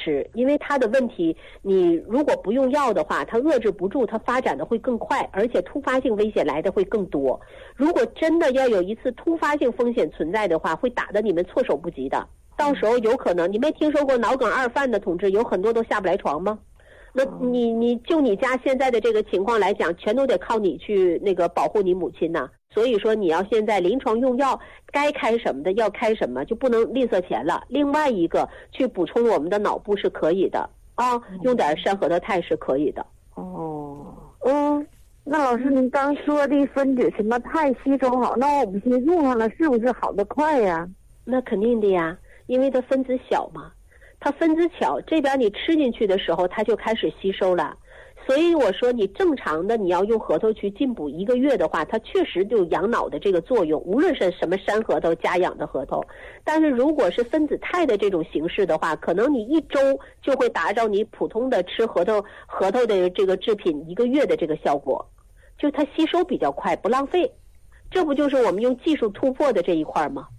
吃，因为它的问题，你如果不用药的话，它遏制不住，它发展的会更快，而且突发性危险来的会更多。如果真的要有一次突发性风险存在的话，会打得你们措手不及的。到时候有可能，你没听说过脑梗2犯的同志有很多都下不来床吗？那你就你家现在的这个情况来讲，全都得靠你去那个保护你母亲呐。所以说你要现在临床用药，该开什么的要开什么，就不能吝啬钱了。另外一个去补充我们的脑部是可以的啊，用点山核桃肽是可以的。 那老师您刚说的分子什么肽吸收好，那我们先用上了是不是好得快呀？ 那肯定的呀，因为它分子小嘛，它分子小，这边你吃进去的时候它就开始吸收了。所以我说你正常的你要用核桃去进补1个月的话，它确实就养脑的这个作用，无论是什么山核桃家养的核桃。但是如果是分子肽的这种形式的话，可能你1周就会达到你普通的吃核桃的这个制品1个月的这个效果，就它吸收比较快，不浪费。这不就是我们用技术突破的这一块吗？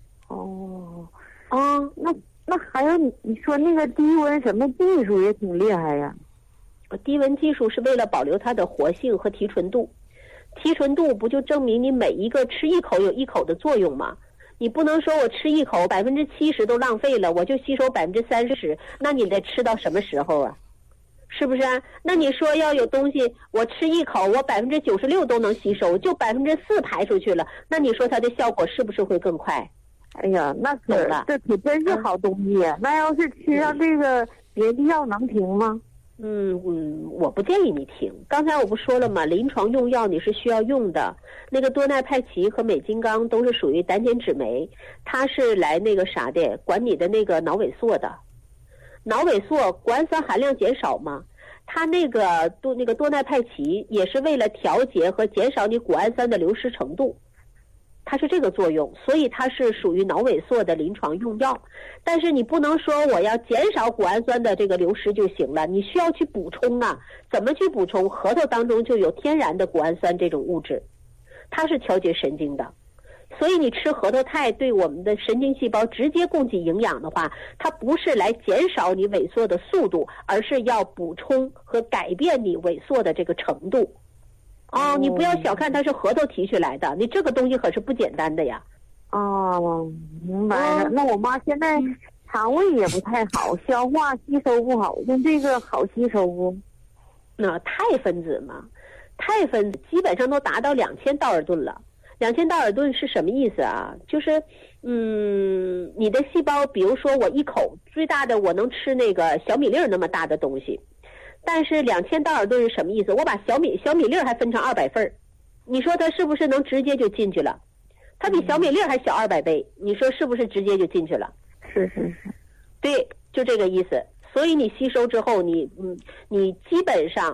那还有你说那个低温什么技术也挺厉害呀。 低温技术是为了保留它的活性和提纯度，提纯度不就证明你每一个吃1口有1口的作用吗？你不能说我吃1口70%都浪费了，我就吸收30%，那你得吃到什么时候啊？是不是啊？那你说要有东西我吃1口我96%都能吸收，就4%排出去了，那你说它的效果是不是会更快？ 哎呀，那可这可真是好东西呀。那要是吃上这个别的药能停吗？ 我不建议你停。刚才我不说了吗？临床用药你是需要用的。那个多萘哌嗪和美金刚都是属于胆碱酯酶，它是来那个啥的，管你的那个脑萎缩的。脑萎缩谷氨酸含量减少嘛，它那个多萘哪嗪也是为了调节和减少你谷氨酸的流失程度。它是这个作用，所以它是属于脑萎缩的临床用药。但是你不能说我要减少谷氨酸的这个流失就行了，你需要去补充啊。怎么去补充？核桃当中就有天然的谷氨酸这种物质，它是调节神经的。所以你吃核桃肽对我们的神经细胞直接供给营养的话，它不是来减少你萎缩的速度，而是要补充和改变你萎缩的这个程度。你不要小看它是核桃提取来的，你这个东西可是不简单的呀。 明白了。那我妈现在肠胃也不太好，消化吸收不好，用这个好吸收不？ 那肽分子嘛，肽分子基本上都达到2000道尔顿了。2000道尔顿是什么意思啊？就是你的细胞，比如说我1口最大的我能吃那个小米粒那么大的东西，但是2000道尔顿是什么意思？我把小米粒还分成200份，你说它是不是能直接就进去了？它比小米粒还小200倍，你说是不是直接就进去了？ 是， 对，就这个意思。所以你吸收之后，你基本上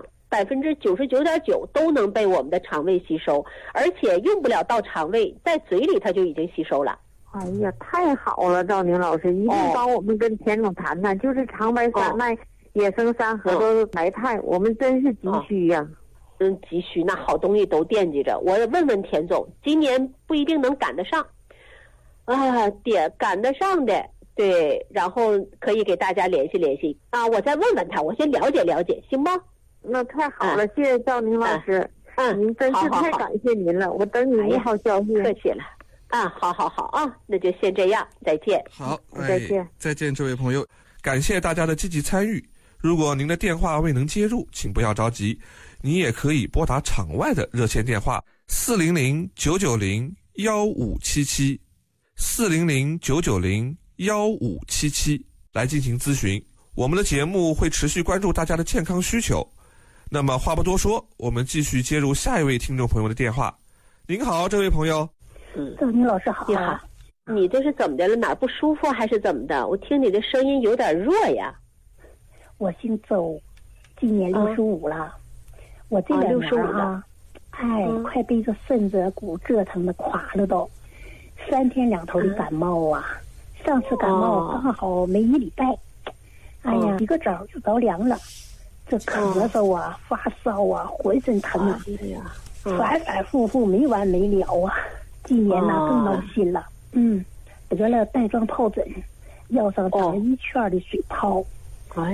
99.9%都能被我们的肠胃吸收，而且用不了到肠胃，在嘴里它就已经吸收了。 哎呀，太好了，赵宁老师，一定帮我们跟田总谈谈，就是长白山脉野生山核桃白肽，我们真是急需呀。 急需，那好东西都惦记着。我问问田总，今年不一定能赶得上赶得上的，对，然后可以给大家联系联系啊。我再问问他，我先了解了解，行吗？ 那太好了，谢谢赵宁老师。您真是太感谢您了，我等你一号消息。 客气了。好啊，那就先这样，再见。 好，再见，这位朋友，感谢大家的积极参与。如果您的电话未能接入，请不要着急，你也可以拨打场外的热线电话400-990-1577 400-990-1577来进行咨询。我们的节目会持续关注大家的健康需求。那么话不多说，我们继续接入下一位听众朋友的电话。您好，这位朋友。 赵宁老师好。 你好，你这是怎么的了？哪儿不舒服还是怎么的？我听你的声音有点弱呀。 我姓周，今年65了。我这两年快被这肾子骨折腾的垮了都，3天2头的感冒啊。上次感冒刚好没1礼拜，一个早就着凉了。这咳嗽啊，发烧啊，浑身疼啊，反反复复没完没了啊。今年呢更闹心了，得了带状疱疹，腰上长了1圈的水泡，